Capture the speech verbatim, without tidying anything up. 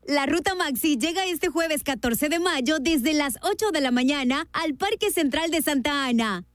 La Ruta Maxi llega este jueves catorce de mayo desde las ocho de la mañana al Parque Central de Santa Ana.